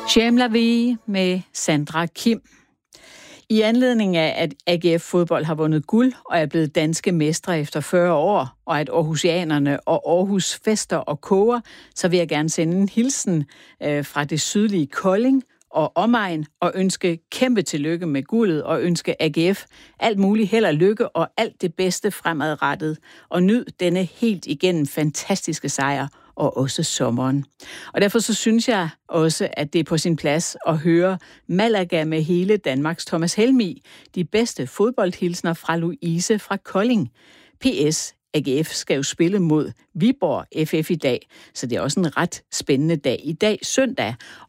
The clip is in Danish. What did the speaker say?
J'aime la vie med Sandra Kim. I anledning af, at AGF Fodbold har vundet guld og er blevet danske mestre efter 40 år, og at Aarhusianerne og Aarhus fester og koger, så vil jeg gerne sende en hilsen fra det sydlige Kolding og omegn og ønske kæmpe tillykke med guldet og ønske AGF alt muligt held og lykke og alt det bedste fremadrettet. Og nyd denne helt igennem fantastiske sejr og også sommeren. Og derfor så synes jeg også, at det er på sin plads at høre Malaga med hele Danmarks Thomas Helmig, de bedste fodboldhilsner fra Louise fra Kolding. PS. AGF skal jo spille mod Viborg FF i dag, så det er også en ret spændende dag i dag, søndag.